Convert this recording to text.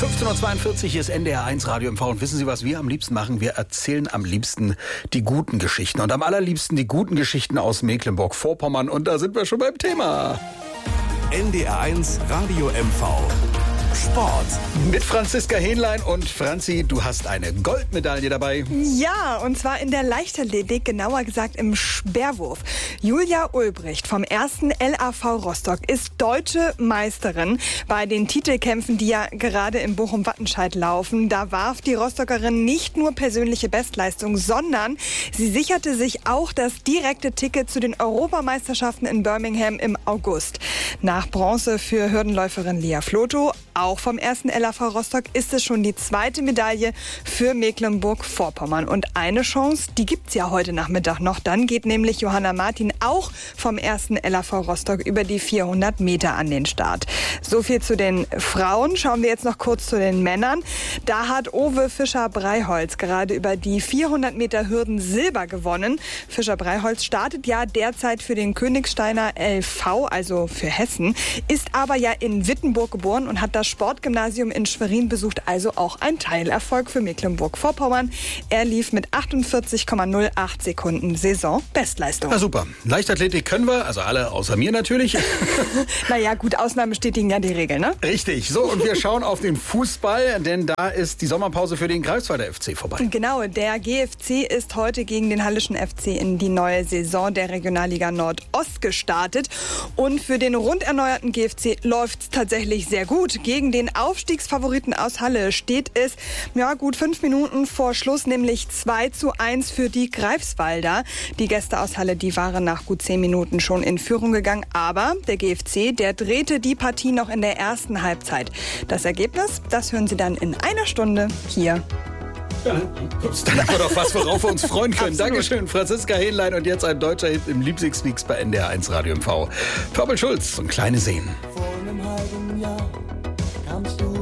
15:42 Uhr, hier ist NDR1 Radio MV. Und wissen Sie, was wir am liebsten machen? Wir erzählen am liebsten die guten Geschichten. Und am allerliebsten die guten Geschichten aus Mecklenburg-Vorpommern. Und da sind wir schon beim Thema. NDR1 Radio MV. Sport. Mit Franziska Hähnlein. Und Franzi, du hast eine Goldmedaille dabei. Ja, und zwar in der Leichtathletik, genauer gesagt im Speerwurf. Julia Ulbricht vom 1. LAV Rostock ist deutsche Meisterin bei den Titelkämpfen, die ja gerade in Bochum-Wattenscheid laufen. Da warf die Rostockerin nicht nur persönliche Bestleistung, sondern sie sicherte sich auch das direkte Ticket zu den Europameisterschaften in Birmingham im August. Nach Bronze für Hürdenläuferin Lia Floto, auch vom 1. LAV Rostock, ist es schon die zweite Medaille für Mecklenburg-Vorpommern. Und eine Chance, die gibt's ja heute Nachmittag noch. Dann geht nämlich Johanna Martin auch vom 1. LAV Rostock über die 400 Meter an den Start. So viel zu den Frauen. Schauen wir jetzt noch kurz zu den Männern. Da hat Owe Fischer-Breiholz gerade über die 400 Meter Hürden Silber gewonnen. Fischer-Breiholz startet ja derzeit für den Königsteiner LV, also für Hessen, ist aber ja in Wittenburg geboren und hat das Sportgymnasium in Schwerin besucht, also auch ein Teilerfolg für Mecklenburg-Vorpommern. Er lief mit 48,08 Sekunden Saison-Bestleistung. Na super. Leichtathletik können wir, also alle außer mir natürlich. Naja, gut, Ausnahmen bestätigen ja die Regel, ne? Richtig. So, und wir schauen auf den Fußball, denn da ist die Sommerpause für den Greifswalder FC vorbei. Genau, der GFC ist heute gegen den Hallischen FC in die neue Saison der Regionalliga Nordost gestartet. Und für den rund erneuerten GFC läuft es tatsächlich sehr gut. Gegen den Aufstiegsfavoriten aus Halle steht es gut 5 Minuten vor Schluss, nämlich 2:1 für die Greifswalder. Die Gäste aus Halle, die waren nach gut 10 Minuten schon in Führung gegangen. Aber der GFC, der drehte die Partie noch in der ersten Halbzeit. Das Ergebnis, das hören Sie dann in einer Stunde hier. Ja, dann haben wir doch was, worauf wir uns freuen können. Dankeschön, Franziska Hähnlein. Und jetzt ein deutscher Hit im Leipzig-Speaks bei NDR1 Radio MV. Pörbel Schulz und Kleine Seen. Vor einem halben Jahr kamst du